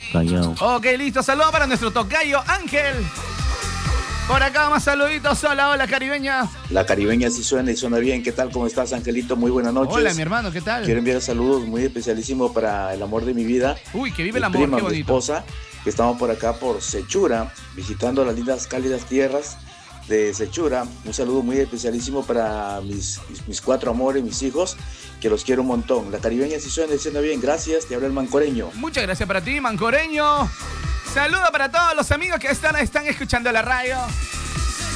Callao. Ok, listo. Saludos para nuestro tocayo Ángel. Por acá más saluditos. Hola, hola, caribeña. La caribeña sí suena y suena bien. ¿Qué tal? ¿Cómo estás, Angelito? Muy buenas noches. Hola, mi hermano, ¿qué tal? Quiero enviar saludos muy especialísimos para el amor de mi vida. Uy, que vive el mi amor, prima, qué mi bonito. esposa, que estamos por acá por Sechura, visitando las lindas, cálidas tierras de Sechura. Un saludo muy especialísimo para mis 4 amores, mis hijos, que los quiero un montón. La caribeña sí suena y suena bien. Gracias, te habla el mancoreño. Muchas gracias para ti, mancoreño. Saludos para todos los amigos que están escuchando la radio.